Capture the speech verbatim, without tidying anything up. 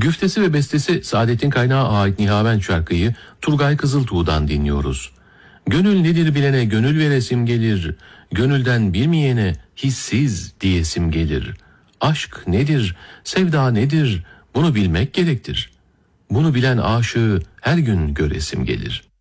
Güftesi ve bestesi Saadet'in Kaynağı ait Nihavent şarkıyı Turgay Kızıltuğ'dan dinliyoruz. Gönül nedir bilene gönül veresim gelir, gönülden bilmeyene hissiz diyesim gelir. Aşk nedir, sevda nedir, bunu bilmek gerektir. Bunu bilen aşığı her gün göresim gelir.